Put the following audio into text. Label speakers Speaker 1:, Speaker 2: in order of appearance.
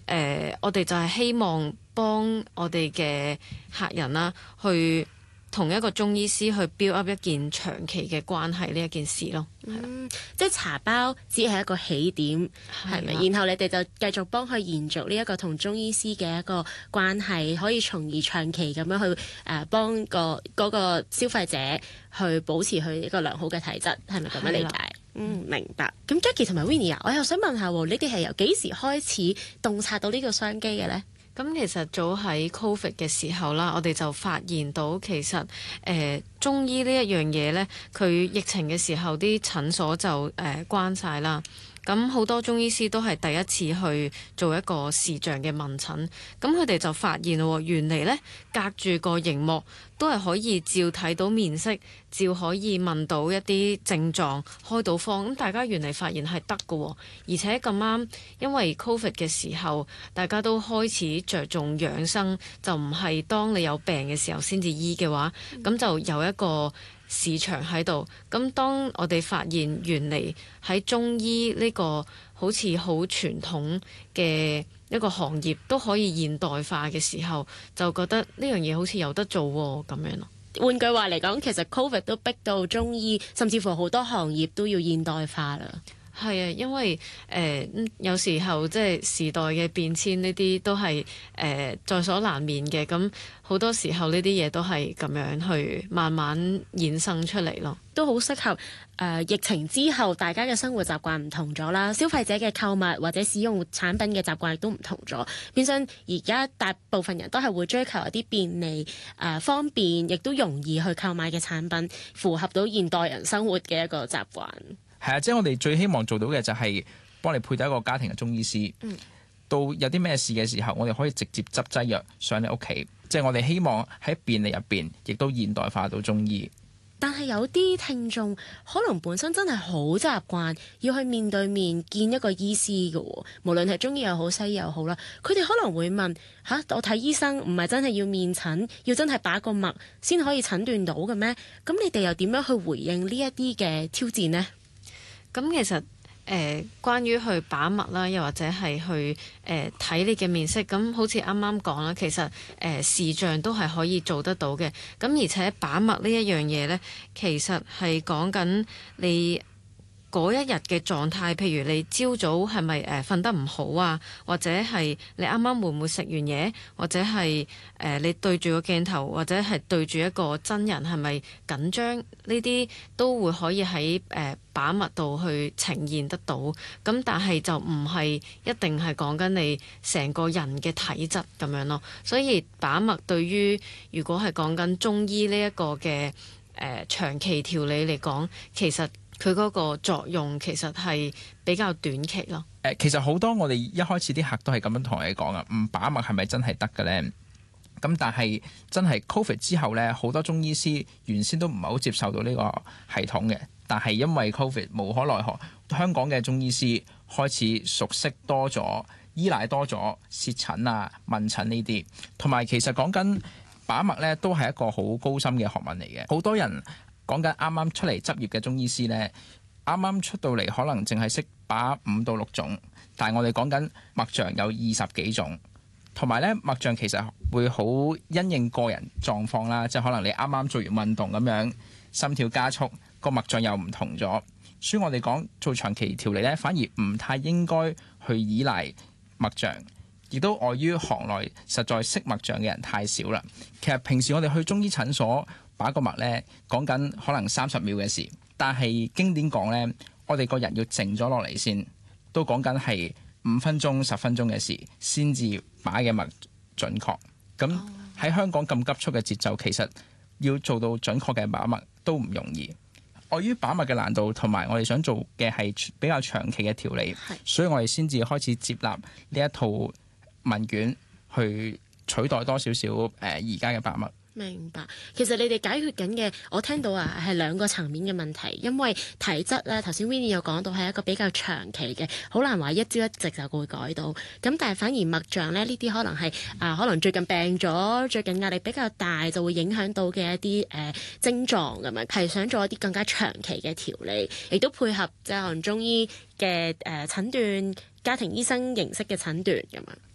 Speaker 1: 我哋就係希望幫我哋嘅客人啦，去同一個中醫師去 build up 一件長期嘅關係呢一件事咯。
Speaker 2: 即係茶包只係一個起點，係咪？然後你哋就繼續幫佢延續呢一個同中醫師嘅一個關係，可以從而長期咁樣去幫嗰個消費者去保持佢一個良好嘅體質，係咪咁樣理解？明白。咁 Jackie 同埋 Winnie 啊，我又想問下，你哋係由幾時開始洞察到呢個商機嘅呢？
Speaker 1: 咁其實早喺 Covid 嘅時候啦，我哋就發現到其實中醫呢一樣嘢呢，佢疫情嘅時候啲診所就關晒啦。咁好多中醫師都係第一次去做一個視像嘅問診，咁佢哋就發現喎，原嚟呢隔住個熒幕都係可以照睇到面色，照可以問到一啲症狀，開到方。咁大家原嚟發現係得㗎喎，而且咁啱，因為 Covid 嘅時候，大家都開始着重養生，就唔係當你有病嘅時候先至醫嘅話，咁就有一個市場喺度。咁當我哋發現原嚟喺中醫呢個好似好傳統嘅一個行業都可以現代化嘅時候，就覺得呢樣嘢好似有得做喎，咁樣咯。
Speaker 2: 換句話嚟講，其實 Covid 都逼到中醫，甚至乎好多行業都要現代化啦。
Speaker 1: 係啊，因為有時候即係時代嘅變遷，呢啲都係在所難免嘅。咁好多時候呢啲嘢都係咁樣去慢慢衍生出嚟咯。
Speaker 2: 都好適合疫情之後大家嘅生活習慣唔同咗啦，消費者嘅購物或者使用產品嘅習慣亦都唔同咗。變相而家大部分人都係會追求一啲便利、方便，亦都容易去購買嘅產品，符合到現代人生活嘅一個習慣。
Speaker 3: 係啊，即係我哋最希望做到嘅就係幫你配對一個家庭嘅中醫師。到有啲咩事嘅時候，我哋可以直接執劑藥上你屋企。即係我哋希望喺便利入邊，亦都現代化到中醫。
Speaker 2: 但係有啲聽眾可能本身真係好習慣要去面對面見一個醫師嘅喎，無論係中醫又好西醫又好啦，佢哋可能會問吓，我睇醫生唔係真係要面診，要真係把個脈先可以診斷到嘅咩？咁你哋又點樣去回應呢一啲嘅挑戰呢？
Speaker 1: 咁其實關於去把脈啦，又或者係去睇你嘅面色，咁好似啱啱講啦，其實視像都係可以做得到嘅。咁而且把脈呢一樣嘢呢，其實係講緊你嗰一日嘅狀態，譬如你朝早係咪瞓得唔好啊，或者係你啱啱會唔會食完嘢，或者係你對住個鏡頭，或者係對住一個真人係咪緊張，呢啲都會可以喺把脈度去呈現得到。咁但係就唔係一定係講緊你成個人嘅體質咁樣咯。所以把脈對於如果係講緊中醫呢一個嘅長期調理嚟講，其實佢嗰個作用其實係比較短期咯。
Speaker 3: 其實好多我哋一開始啲客都係咁樣同你講啊，唔把脈係咪真係得嘅呢？咁但係真係 Covid 之後呢，好多中醫師原先都唔係好接受到呢個系統嘅，但係因為 Covid 無可奈何，香港嘅中醫師開始熟悉多咗，依賴多咗舌診啊、問診呢啲，同埋其實講緊把脈呢，都係一個好高深嘅學問嚟嘅。好多人講緊啱啱出嚟執業嘅中醫師呢，啱啱出到嚟可能淨係識把5到6種，但係我哋講緊脈象有20幾種，同埋呢脈象其實會好因應個人狀況啦，即係可能你啱啱做完運動咁樣，心跳加速，個脈象又唔同咗，所以我哋講做長期調理呢，反而唔太應該去依賴脈象，亦都礙於行內實在識脈象嘅人太少啦。其實平時我哋去中醫診所把個脈呢，講緊可能30秒嘅事，但係經典講呢，我哋個人要靜咗落嚟先，都講緊係5分鐘、10分鐘嘅事，先至把嘅脈準確。咁喺香港咁急促嘅節奏，其實要做到準確嘅把脈都唔容易。礙於把脈嘅難度，同埋我哋想做嘅係比較長期嘅調理，所以我哋先至開始接納呢一套問卷，去取代多少少而家嘅把脈。
Speaker 2: 明白，其實你哋解決緊嘅，我聽到啊係2個層面嘅問題，因為體質咧，頭先 Winnie 有講到係一個比較長期嘅，好難話一朝一夕就會改到。咁但係反而脈象咧，呢啲可能係可能最近病咗，最近壓力比較大，就會影響到嘅一啲症狀咁樣，係想做一啲更加長期嘅調理，亦都配合即係可能中醫嘅診斷、家庭醫生形式嘅診斷咁樣。